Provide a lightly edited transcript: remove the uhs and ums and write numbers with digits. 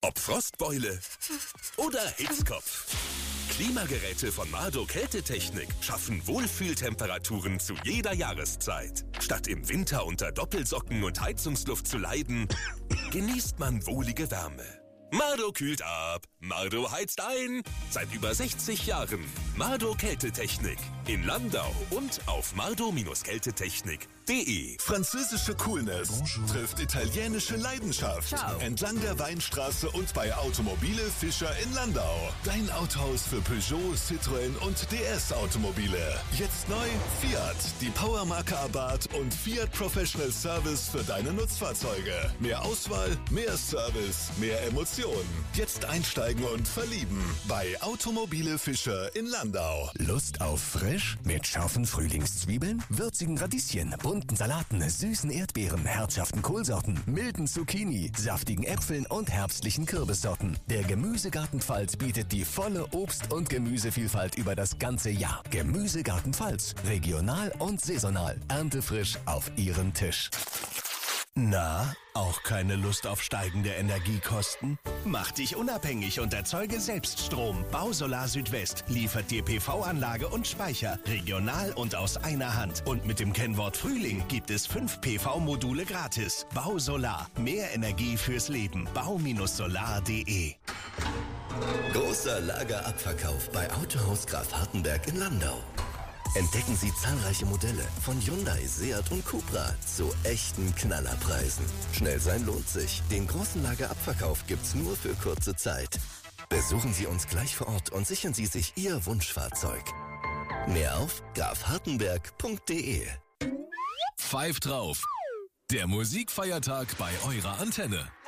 Ob Frostbeule oder Hitzkopf. Klimageräte von Mardo Kältetechnik schaffen Wohlfühltemperaturen zu jeder Jahreszeit. Statt im Winter unter Doppelsocken und Heizungsluft zu leiden, genießt man wohlige Wärme. Mardo kühlt ab, Mardo heizt ein. Seit über 60 Jahren. Mardo Kältetechnik. In Landau und auf mardo-kältetechnik.de. Französische Coolness trifft italienische Leidenschaft. Ciao. Entlang der Weinstraße und bei Automobile Fischer in Landau. Dein Autohaus für Peugeot, Citroën und DS Automobile. Jetzt neu Fiat, die Powermarke Abarth und Fiat Professional Service für deine Nutzfahrzeuge. Mehr Auswahl, mehr Service, mehr Emotionen. Jetzt einsteigen und verlieben bei Automobile Fischer in Landau. Lust auf frisch? Mit scharfen Frühlingszwiebeln, würzigen Radieschen, bunten Salaten, süßen Erdbeeren, herzhaften Kohlsorten, milden Zucchini, saftigen Äpfeln und herbstlichen Kürbissorten. Der Gemüsegarten Pfalz bietet die volle Obst- und Gemüsevielfalt über das ganze Jahr. Gemüsegarten Pfalz. Regional und saisonal. Erntefrisch auf Ihren Tisch. Na, auch keine Lust auf steigende Energiekosten? Mach dich unabhängig und erzeuge selbst Strom. Bausolar Südwest liefert dir PV-Anlage und Speicher, regional und aus einer Hand. Und mit dem Kennwort Frühling gibt es 5 PV-Module gratis. Bausolar, mehr Energie fürs Leben. Bau-solar.de. Großer Lagerabverkauf bei Autohaus Graf Hartenberg in Landau. Entdecken Sie zahlreiche Modelle von Hyundai, Seat und Cupra zu echten Knallerpreisen. Schnell sein lohnt sich. Den großen Lagerabverkauf gibt's nur für kurze Zeit. Besuchen Sie uns gleich vor Ort und sichern Sie sich Ihr Wunschfahrzeug. Mehr auf grafhartenberg.de. Pfeift drauf. Der Musikfeiertag bei eurer Antenne.